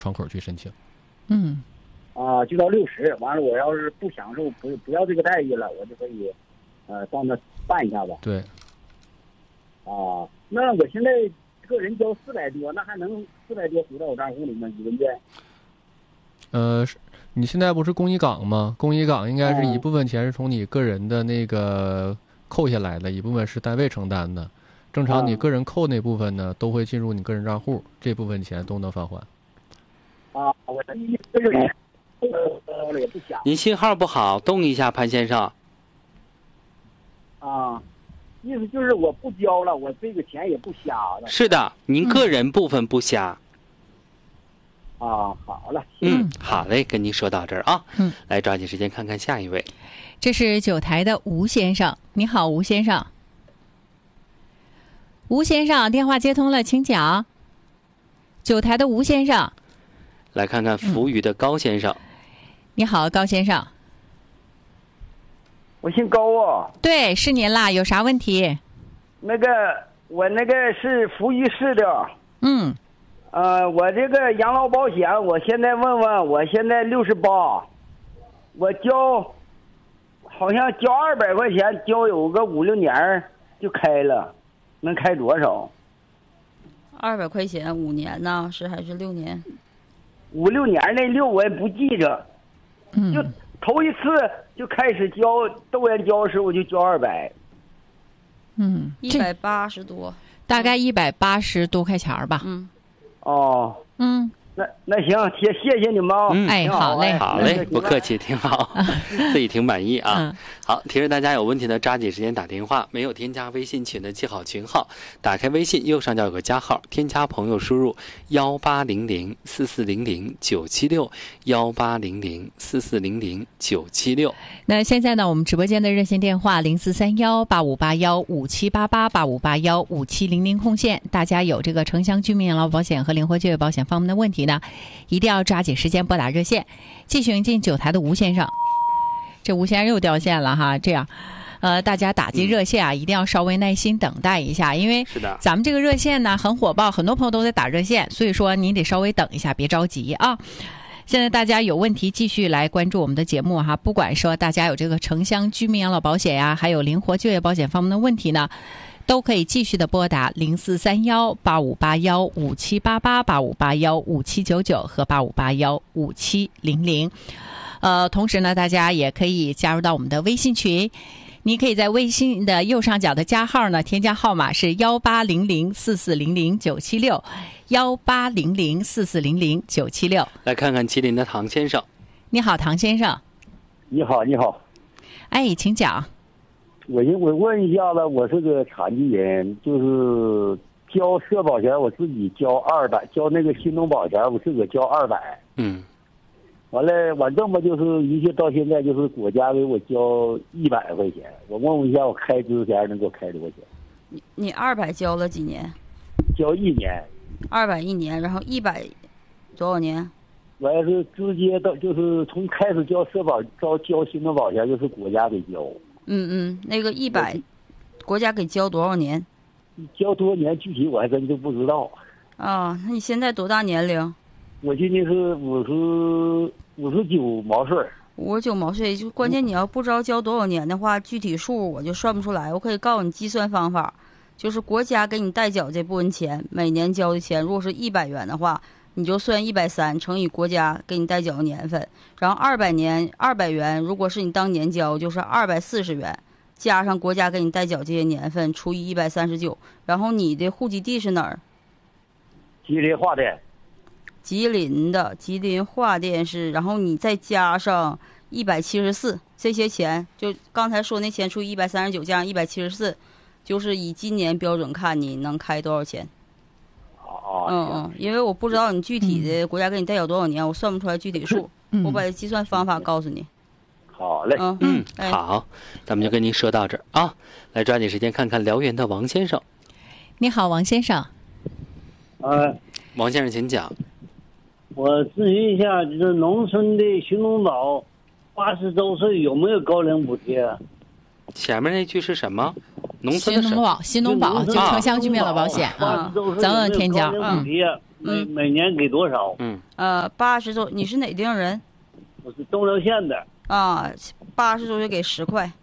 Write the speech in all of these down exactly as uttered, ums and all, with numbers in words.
窗口去申请。 嗯。 啊，就到六十，完了我要是不享受不不要这个待遇了，我就可以，呃，到那办一下吧。 对。 啊，那我现在个人交四百多，那还能四百多回到我账户里吗？一个月？ 呃，你现在不是公益岗吗？公益岗应该是一部分钱是从你个人的那个扣下来的，一部分是单位承担的。正常你个人扣那部分呢，都会进入你个人账户，这部分钱都能返还。 啊，我的意思是。 您信号不好，动一下，潘先生。 啊，意思就是我不交了，我这个钱也不瞎了。 是的，您个人部分不瞎。 嗯、啊，好了。 嗯，好嘞，跟您说到这儿啊。 嗯， 来抓紧时间看看下一位。 这是九台的吴先生，你好，吴先生。吴先生，电话接通了，请讲。九台的吴先生。 来看看扶余的高先生。 嗯，你好，高先生。 我姓高啊。 对，是您啦，有啥问题？ 那个，我那个是扶余市的。 嗯。 呃，我这个养老保险，我现在问问，我现在六十八，我交，好像交二百块钱，交有个五六年就开了，能开多少？ 二百块钱五年呢？是还是六年？ 五六年那六我也不记着， 嗯， 就头一次就开始交豆芽交时我就交二百， 嗯， 一百八十多， 大概一百八十多块钱吧。 嗯， 哦， 嗯， 那那行，谢谢谢你们啊。 嗯， 哎，好嘞， 好嘞，不客气，挺好，自己挺满意啊。 嗯， 好，提示大家有问题的抓紧时间打电话，没有添加微信群的记好群号，打开微信右上角有个加号，添加朋友输入幺八零零四四零零九七六幺八零零四四零零九七六。 那现在呢，我们直播间的热线电话零四三幺八五八幺五七八八八五八幺五七零零空线，大家有这个城乡居民养老保险和灵活就业保险方面的问题呢，一定要抓紧时间拨打热线。继续迎进九台的吴先生，这吴先生又掉线了哈，这样。呃，大家打进热线啊，一定要稍微耐心等待一下，因为咱们这个热线呢很火爆，很多朋友都在打热线，所以说您得稍微等一下，别着急啊。现在大家有问题继续来关注我们的节目哈，不管说大家有这个城乡居民养老保险呀、啊，还有灵活就业保险方面的问题呢，都可以继续的拨打零四三幺八五八幺五七八八八五八幺五七九九和八五八幺五七零零。呃，同时呢，大家也可以加入到我们的微信群。你可以在微信的右上角的加号呢，添加号码是幺八零零四四零零九七六，幺八零零四四零零九七六。 来看看麒麟的唐先生。 你好，唐先生。 你好，你好。 哎，请讲。 我我问一下子，我是个残疾人，就是交社保险，我自己交二百，交那个新农保险，我自个交二百。 嗯。 完了，完这么就是一切到现在就是国家给我交一百块钱，我问问一下，我开支前能给我开多少钱？ 你你二百交了几年？ 交一年。 二百一年，然后一百多少年？ 完了是直接到就是从开始交社保交交新的保险，就是国家给交。 嗯嗯，那个一百，国家给交多少年？ 交多少年具体我还真就不知道。 啊，那你现在多大年龄？ 我今年是五十五十九毛岁。 五十九毛岁，就关键你要不知道交多少年的话，具体数我就算不出来。我可以告诉你计算方法，就是国家给你代缴这部分钱，每年交的钱，如果是一百元的话，你就算一百三乘以国家给你代缴的年份，然后二百年二百元，如果是你当年交，就是二百四十元，加上国家给你代缴这些年份除以一百三十九，然后你的户籍地是哪儿？ 吉林华电。 吉林的吉林华电是，然后你再加上一百七十四，这些钱就刚才说那钱除以一百三十九加上一百七十四，就是以今年标准看你能开多少钱。 哦， 嗯嗯，因为我不知道你具体的国家给你代缴多少年，我算不出来具体数， 嗯、 我把计算方法告诉你。 好嘞， 嗯嗯， 哎、 好，咱们就跟您说到这儿啊，来抓紧时间看看辽源的王先生。 你好，王先生。 呃， 王先生，请讲。 我咨询一下，就是农村的新农保，八十周岁有没有高龄补贴？ 前面那句是什么？农村的新农保，新农保就城乡居民养老保险啊，咱问添加。 补贴， 每每年给多少？ 嗯， 呃，八十周，你是哪地方人？ 我是东城县的。 啊，八十周就给十块。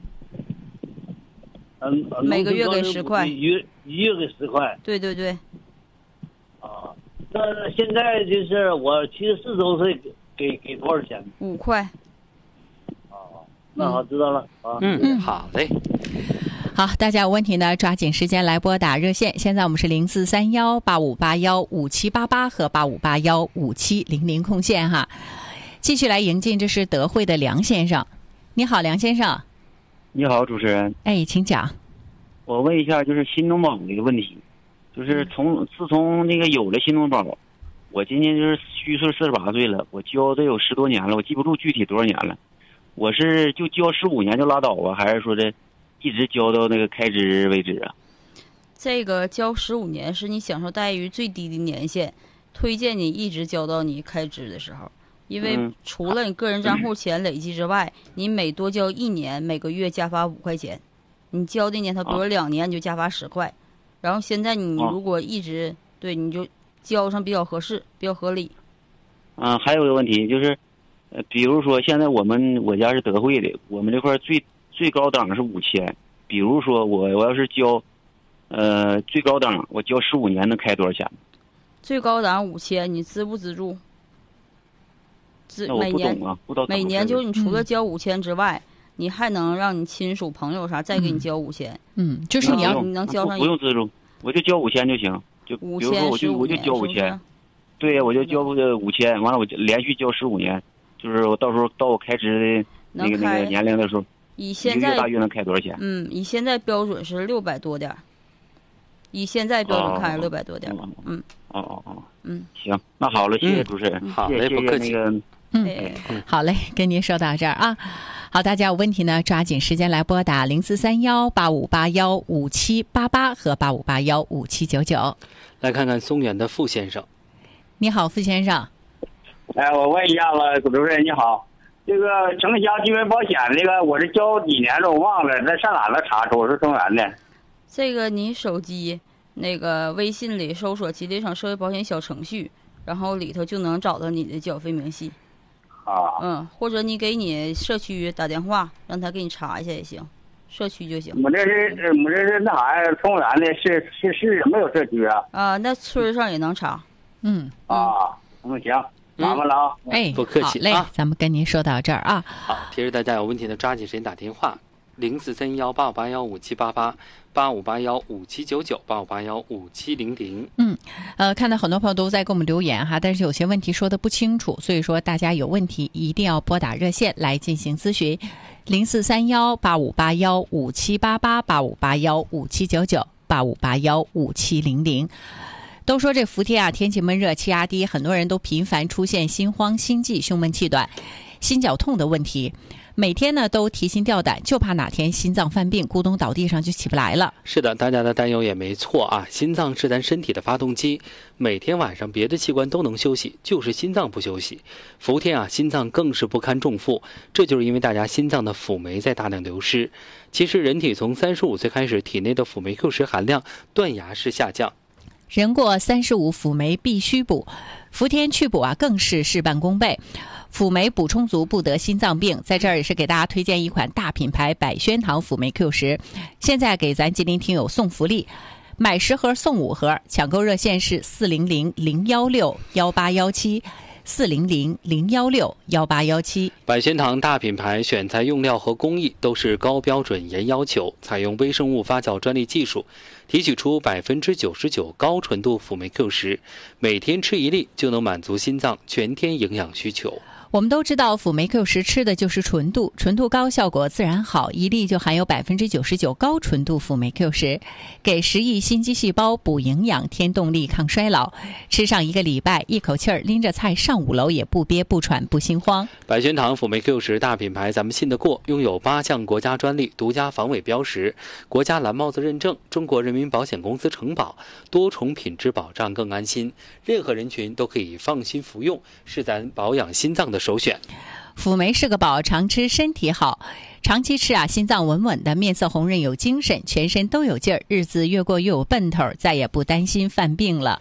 嗯， 每个月给十块， 一月一月给十块。 对对对。 啊，那现在就是我七十四周岁，给给给多少钱？ 五块。 啊，那好，知道了啊。 嗯，好嘞。 好，大家有问题呢，抓紧时间来拨打热线。现在我们是零四三幺八五八幺五七八八和八五八幺五七零零空线哈。继续来迎进，这是德惠的梁先生。你好，梁先生。 你好，主持人。 哎，请讲。 我问一下，就是新农保的一个问题，就是从自从那个有了新农保，我今年就是虚岁四十八岁了，我交的有十多年了，我记不住具体多少年了。我是就交十五年就拉倒啊，还是说的一直交到那个开支为止啊？ 这个交十五年是你享受待遇最低的年限，推荐你一直交到你开支的时候。因为除了你个人账户钱累计之外，嗯、你每多交一年，每个月加发五块钱。你交的年头，比如两年，你就加发十块。然后现在你如果一直、啊、对，你就交上比较合适，比较合理。 啊，还有一个问题就是，呃，比如说现在我们我家是德惠的，我们这块最最高档是五千。比如说我我要是交，呃，最高档我交十五年能开多少钱？ 最高档五千，你资不资助？ 那我不懂啊，不知道每年就你除了交五千之外、嗯，你还能让你亲属朋友啥再给你交五千。 嗯，就是你要你能交上不用资助，我就交五千就行。就比如说我就我就交五千，对呀，我就交个五千，完了我就连续交十五年，就是我到时候到我开支的那个那个年龄的时候， 以现在一个月大约能开多少钱？ 嗯，以现在标准是六百多点，以现在标准看是六百多点。 哦、 嗯。 哦哦哦。 嗯。 行，那好了，谢谢主持人。 嗯、好嘞， 不客气。 那个嗯，好嘞，跟您说到这儿啊。好，大家有问题呢，抓紧时间来拨打零四三幺八五八幺五七八八和八五八幺五七九九。 来看看松原的傅先生。 你好，傅先生。 哎，我问一下子，主持人你好，这个城乡居民保险那个我是交几年了，我忘了，那上哪能查？我是松原的。 这个你手机那个微信里搜索吉林省社会保险小程序，然后里头就能找到你的缴费明细。 啊， 嗯，或者你给你社区打电话，让他给你查一下也行，社区就行。 我这是我这是那啥呀？松原的是是是没有社区啊？ 啊，那村上也能查。 嗯啊，嗯行，麻烦了啊。 哎， 不客气啊。咱们跟您说到这儿啊。 好，提示大家有问题的抓紧时间打电话。零四三幺八五八幺五七八八八五八幺五七九九八五八幺五七零零。 嗯，呃，看到很多朋友都在给我们留言哈，但是有些问题说的不清楚，所以说大家有问题一定要拨打热线来进行咨询，零四三幺八五八幺五七八八八五八幺五七九九八五八幺五七零零。都说这伏天啊，天气闷热，气压低，很多人都频繁出现心慌、心悸、胸闷气短、心绞痛的问题。每天呢都提心吊胆，就怕哪天心脏犯病，咕咚倒地上就起不来了。 是的，大家的担忧也没错啊。心脏是咱身体的发动机，每天晚上别的器官都能休息，就是心脏不休息。伏天啊，心脏更是不堪重负，这就是因为大家心脏的辅酶在大量流失。其实人体从三十五岁开始，体内的辅酶 Q 十含量断崖式下降。 人过三十五，辅酶必须补，伏天去补啊，更是事半功倍。辅酶补充足，不得心脏病。在这儿也是给大家推荐一款大品牌百宣堂辅酶 Q 十，现在给咱吉林听友送福利，买十盒送五盒，抢购热线是四零零零幺六幺八幺七。四零零零幺六幺八幺七。 百宣堂大品牌选材用料和工艺都是高标准严要求，采用微生物发酵专利技术，提取出百分之九十九高纯度辅酶 Q 十，每天吃一粒就能满足心脏全天营养需求。 我们都知道辅酶 Q 十吃的就是纯度，纯度高效果自然好，一粒就含有百分之九十九高纯度辅酶 Q 十，给十亿心肌细胞补营养、添动力、抗衰老。吃上一个礼拜，一口气儿拎着菜上五楼也不憋不喘不心慌。 百宣堂辅酶 Q 十大品牌，咱们信得过，拥有八项国家专利、独家防伪标识、国家蓝帽子认证、中国人民保险公司承保，多重品质保障更安心。任何人群都可以放心服用，是咱保养心脏的首选。 辅酶是个宝，常吃身体好，长期吃啊，心脏稳稳的，面色红润有精神，全身都有劲儿，日子越过越有奔头，再也不担心犯病了。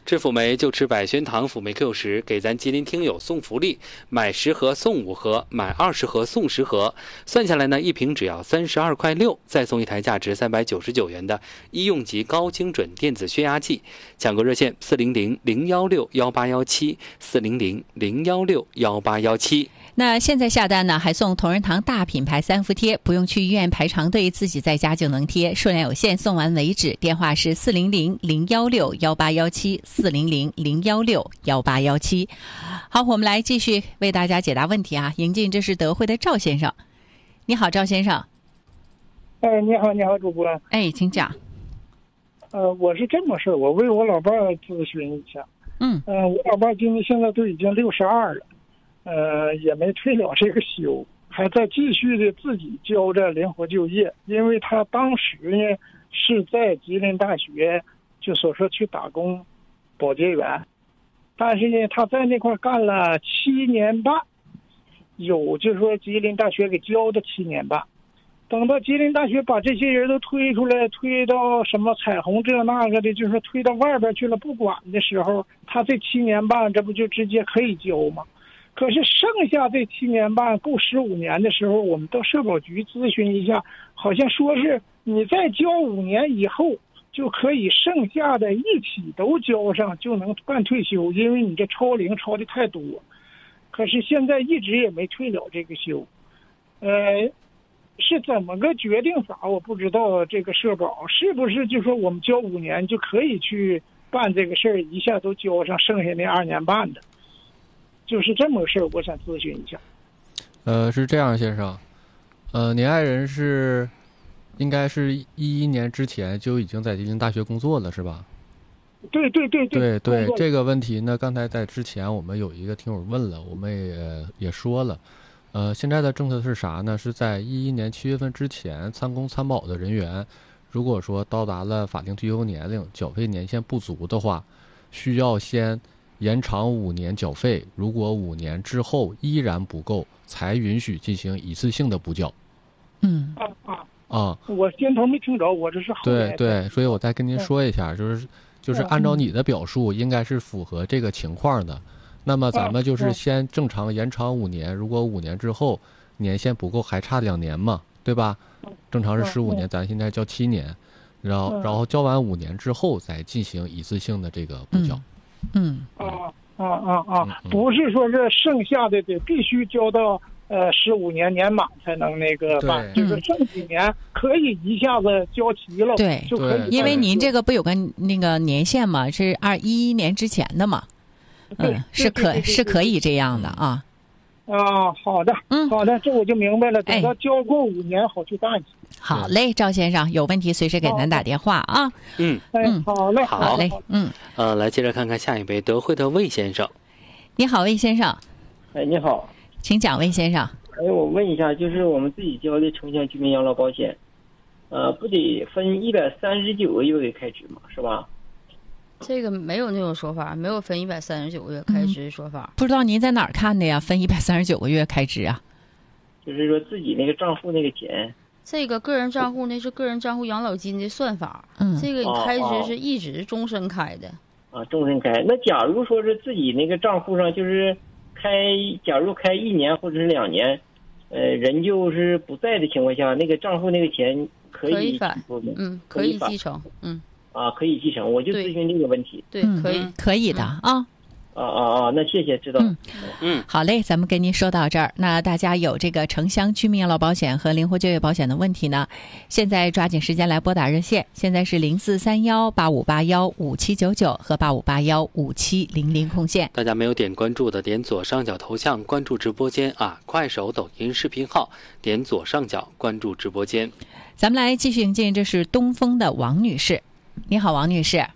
吃辅酶就吃百宣堂辅酶 Q 十，给咱吉林听友送福利，买十盒送五盒，买二十盒送十盒，算下来呢，一瓶只要三十二块六，再送一台价值三百九十九元的医用级高精准电子血压计。抢购热线四零零零幺六幺八幺七四零零零幺六幺八幺七。 那现在下单呢，还送同仁堂大品牌三伏贴，不用去医院排长队，自己在家就能贴，数量有限，送完为止。电话是四零零零幺六幺八幺七四零零零幺六幺八幺七。好，我们来继续为大家解答问题啊。迎进，这是德惠的赵先生。你好，赵先生。 哎，你好，你好，主播。 哎，请讲。 呃，我是这么事，我为我老伴儿咨询一下。 嗯。 呃，我老伴儿今年现在都已经六十二了。呃，也没退了这个休，还在继续的自己教着灵活就业。因为他当时呢是在吉林大学，就所说去打工保洁员，但是呢他在那块干了七年半，有就是说吉林大学给教的七年半。等到吉林大学把这些人都推出来，推到什么彩虹这那个的，就是推到外边去了不管的时候，他这七年半这不就直接可以教吗？可是剩下这七年半够十五年的时候，我们到社保局咨询一下，好像说是你再交五年以后就可以剩下的一起都交上，就能办退休，因为你这超龄超的太多。可是现在一直也没退了这个休，呃，是怎么个决定法我不知道。这个社保是不是就说我们交五年就可以去办这个事儿，一下都交上，剩下那二年半的？就是这么个事儿，我想咨询一下。 呃，是这样，先生，呃，您爱人是应该是一一年之前就已经在吉林大学工作了，是吧？ 对对对对对，这个问题呢，刚才在之前我们有一个听友问了，我们也也说了，呃，现在的政策是啥呢？是在一一年七月份之前参公参保的人员，如果说到达了法定退休年龄，缴费年限不足的话，需要先延长五年缴费，如果五年之后依然不够，才允许进行一次性的补缴。 嗯啊啊啊！ 我先头没听着，我这是好对对，所以我再跟您说一下，就是就是按照你的表述，应该是符合这个情况的。那么咱们就是先正常延长五年，如果五年之后年限不够，还差两年嘛，对吧？正常是十五年，咱现在交七年，然后然后交完五年之后再进行一次性的这个补缴。 嗯啊啊啊啊！不是说是剩下的得必须交到呃十五年年满才能那个办，就是剩几年可以一下子交齐了， 对， 就可以。 因为您这个不有个那个年限嘛，是二一一年之前的嘛，嗯，是可是可以这样的啊。 啊，好的， 嗯， 好的，这我就明白了。等到交过五年，好去办去。 好嘞，赵先生，有问题随时给咱打电话啊。 嗯嗯，好嘞， 好嘞，嗯。 呃，来接着看看下一位德惠的魏先生。 你好，魏先生。 哎，你好， 请讲，魏先生。 哎，我问一下，就是我们自己交的城乡居民养老保险，呃，不得分一百三十九个月给开支吗？是吧？ 这个没有那种说法，没有分一百三十九个月开支的说法、 嗯。不知道您在哪儿看的呀？分一百三十九个月开支啊？ 就是说自己那个账户那个钱。 这个个人账户那是个人账户养老金的算法， 嗯， 这个你开支是一直终身开的。 啊，终身开。那假如说是自己那个账户上就是开，假如开一年或者是两年，呃，人就是不在的情况下，那个账户那个钱可以可以返，嗯，可以继承，嗯。 啊，可以继承，我就咨询这个问题。 对，可以、 嗯，可以的啊。 啊啊啊！那谢谢，知道。 嗯嗯， 好嘞，咱们跟您说到这儿。那大家有这个城乡居民养老保险和灵活就业保险的问题呢，现在抓紧时间来拨打热线，现在是零四三幺八五八幺五七九九和八五八幺五七零零空线。 大家没有点关注的，点左上角头像关注直播间啊，快手、抖音视频号点左上角关注直播间。 咱们来继续迎接，这是东风的王女士。你好，王女士。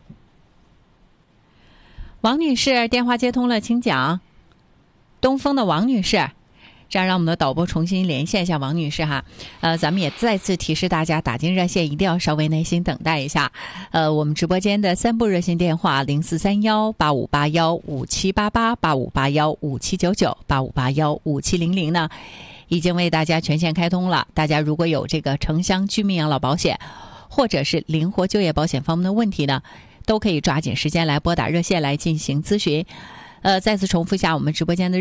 王女士，电话接通了，请讲。东风的王女士，这样让我们的导播重新连线一下王女士哈。呃，咱们也再次提示大家，打进热线一定要稍微耐心等待一下。呃，我们直播间的三部热线电话零四三幺八五八幺五七八八、八五八幺五七九九、八五八幺五七零零呢，已经为大家全线开通了。大家如果有这个城乡居民养老保险或者是灵活就业保险方面的问题呢， 都可以抓紧时间来拨打热线来进行咨询。呃，再次重复一下我们直播间的